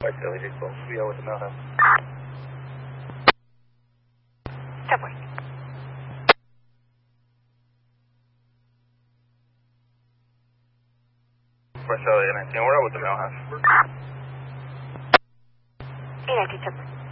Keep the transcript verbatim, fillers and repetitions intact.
White Tail eight twelve, three oh with the Millhouse. Subway. West L A nineteen, we're out with the Millhouse. eight nineteen Subway.